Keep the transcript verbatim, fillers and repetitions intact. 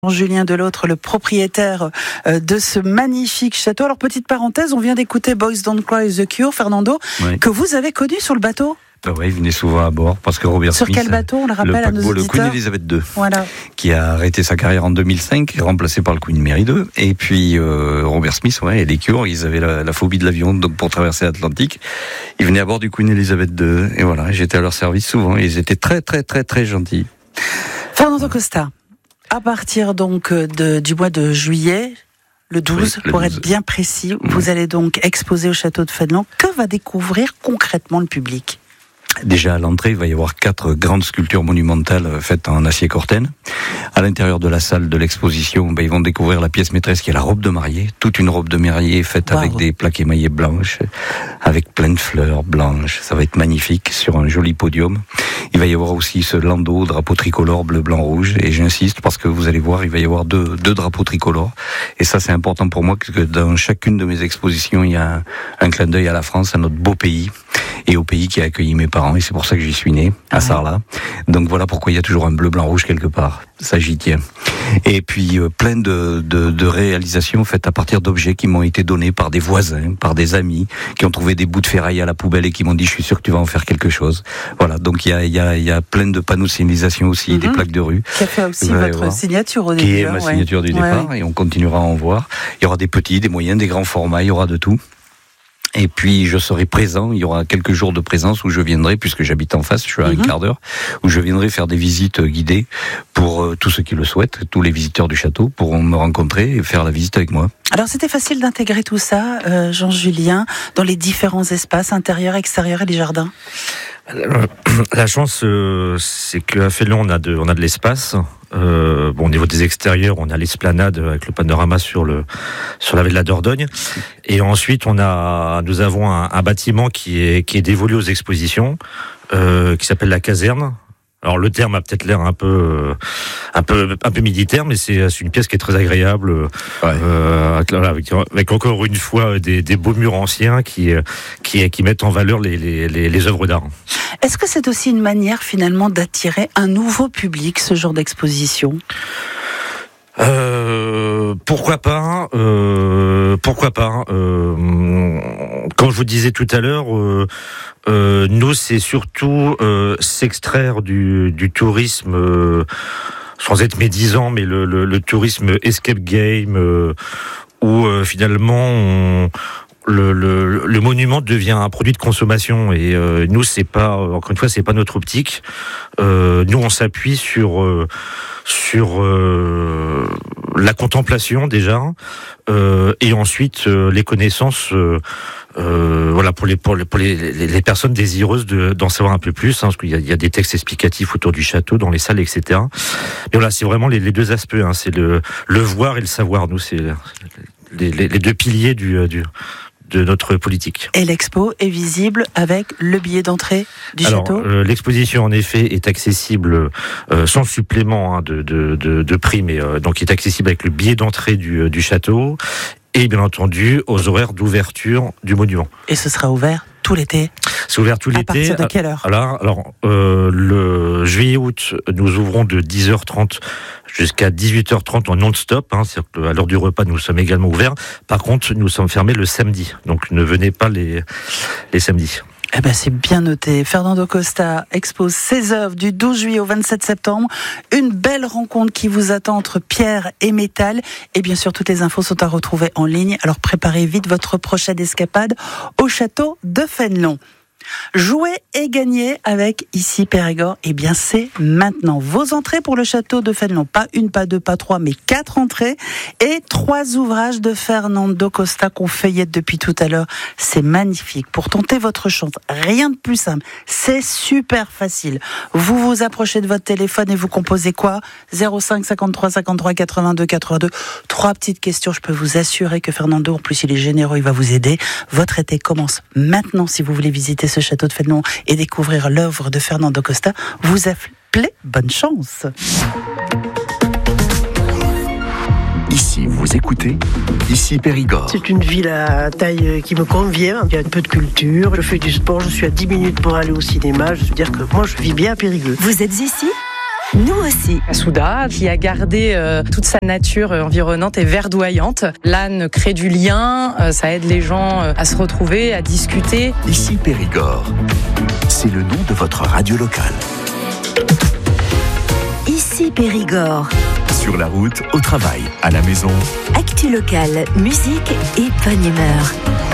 Julien Delautre, le propriétaire de ce magnifique château. Alors, petite parenthèse, on vient d'écouter Boys Don't Cry, The Cure, Fernando, oui. que vous avez connu sur le bateau. Ben oui, il venait souvent à bord parce que Robert Sur Smith, quel bateau, on le rappelle le à nos paquebot, auditeurs. le Queen Elizabeth deux, voilà. qui a arrêté sa carrière en deux mille cinq, remplacé par le Queen Mary deux. Et puis euh, Robert Smith, ouais, et les Cure, ils avaient la, la phobie de l'avion, donc pour traverser l'Atlantique, ils venaient à bord du Queen Elizabeth deux. Et voilà, j'étais à leur service souvent. Et ils étaient très, très, très, très gentils. Fernando Costa, à partir donc de, du mois de juillet. Le douze, oui, le pour douze. Être bien précis, mmh. vous allez donc exposer au château de Fénelon. Que va découvrir concrètement le public ? Déjà à l'entrée, il va y avoir quatre grandes sculptures monumentales faites en acier Corten. À l'intérieur de la salle de l'exposition, ben, ils vont découvrir la pièce maîtresse qui est la robe de mariée. Toute une robe de mariée faite wow. avec des plaques émaillées blanches, avec plein de fleurs blanches. Ça va être magnifique sur un joli podium. Il va y avoir aussi ce landau, drapeau tricolore bleu, blanc, rouge. Et j'insiste parce que vous allez voir, il va y avoir deux, deux drapeaux tricolores. Et ça, c'est important pour moi parce que dans chacune de mes expositions, il y a un, un clin d'œil à la France, à notre beau pays et au pays qui a accueilli mes parents. Et c'est pour ça que j'y suis né, à ouais. Sarlat. Donc voilà pourquoi il y a toujours un bleu, blanc, rouge quelque part. Ça, j'y tiens. Et puis euh, plein de, de, de réalisations faites à partir d'objets qui m'ont été donnés par des voisins, par des amis, qui ont trouvé des bouts de ferraille à la poubelle et qui m'ont dit « je suis sûr que tu vas en faire quelque chose ». Voilà, donc il y a, il y a, il y a plein de panneaux de signalisation aussi, mm-hmm. des plaques de rue. Qui a fait aussi votre voir, signature au début. Qui est ma ouais. signature du départ, ouais. et on continuera à en voir. Il y aura des petits, des moyens, des grands formats, il y aura de tout. Et puis je serai présent, il y aura quelques jours de présence où je viendrai, puisque j'habite en face, je suis à mm-hmm. un quart d'heure, où je viendrai faire des visites guidées pour euh, tous ceux qui le souhaitent, tous les visiteurs du château pourront me rencontrer et faire la visite avec moi. Alors c'était facile d'intégrer tout ça, euh, Jean-Julien, dans les différents espaces intérieurs, extérieurs et les jardins. La chance, euh, c'est qu'à Fénelon, on a de, on a de l'espace. Euh, bon, au niveau des extérieurs, on a l'esplanade avec le panorama sur le sur la baie de la Dordogne. Et ensuite, on a, nous avons un, un bâtiment qui est qui est dévolu aux expositions, euh, qui s'appelle la caserne. Alors le terme a peut-être l'air un peu, un peu, un peu militaire, mais c'est, c'est une pièce qui est très agréable, ouais. euh, avec, avec encore une fois des, des beaux murs anciens qui, qui, qui mettent en valeur les, les, les, les œuvres d'art. Est-ce que c'est aussi une manière finalement d'attirer un nouveau public, ce genre d'exposition ? Euh, pourquoi pas euh, Pourquoi pas euh, Comme je vous disais tout à l'heure, euh, euh, nous c'est surtout euh, s'extraire du, du tourisme, euh, sans être médisant, mais le, le, le tourisme escape game, euh, où euh, finalement on, Le, le, le monument devient un produit de consommation et euh, nous c'est pas, encore une fois, c'est pas notre optique. Euh, nous on s'appuie sur euh, sur euh, la contemplation déjà euh, et ensuite euh, les connaissances. Euh, Euh, voilà pour les pour les pour les, les, les personnes désireuses de, d'en savoir un peu plus, hein, parce qu'il y a, il y a des textes explicatifs autour du château dans les salles, et cetera. Mais voilà, c'est vraiment les, les deux aspects, hein, c'est le le voir et le savoir. Nous, c'est les, les, les deux piliers du, du de notre politique. Et l'expo est visible avec le billet d'entrée du Alors, château. Euh, l'exposition en effet est accessible euh, sans supplément hein, de, de de de prix, mais euh, donc il est accessible avec le billet d'entrée du du château. Et bien entendu, aux horaires d'ouverture du monument. Et ce sera ouvert tout l'été ? C'est ouvert tout l'été. À partir de quelle heure ? Alors, alors euh, le juillet-août, nous ouvrons de dix heures trente jusqu'à dix-huit heures trente en non-stop. Hein, c'est-à-dire qu'à l'heure du repas, nous sommes également ouverts. Par contre, nous sommes fermés le samedi. Donc, ne venez pas les, les samedis. Eh ben, c'est bien noté. Fernando Costa expose ses œuvres du douze juillet au vingt-sept septembre. Une belle rencontre qui vous attend entre pierre et métal. Et bien sûr, toutes les infos sont à retrouver en ligne. Alors préparez vite votre prochaine escapade au château de Fénelon. Jouer et gagner avec Ici Périgord, eh bien c'est maintenant. Vos entrées pour le château de Fénelon, pas une, pas deux, pas trois, mais quatre entrées et trois ouvrages de Fernando Costa qu'on feuillette depuis tout à l'heure. C'est magnifique. Pour tenter votre chance, rien de plus simple. C'est super facile. Vous vous approchez de votre téléphone et vous composez quoi ? zéro cinq cinquante-trois cinquante-trois quatre-vingt-deux quatre-vingt-deux. Trois petites questions. Je peux vous assurer que Fernando, en plus il est généreux, il va vous aider. Votre été commence maintenant si vous voulez visiter ce château de Fénelon et découvrir l'œuvre de Fernando Costa. Vous appelez, bonne chance. Ici, vous écoutez Ici Périgord. C'est une ville à taille qui me convient. Il y a un peu de culture. Je fais du sport. Je suis à dix minutes pour aller au cinéma. Je veux dire que moi, je vis bien à Périgueux. Vous êtes ici ? Nous aussi. Souda, qui a gardé euh, toute sa nature environnante et verdoyante. L'âne crée du lien, euh, ça aide les gens euh, à se retrouver, à discuter. Ici Périgord, c'est le nom de votre radio locale. Ici Périgord. Sur la route, au travail, à la maison. Actu locale, musique et bonne humeur.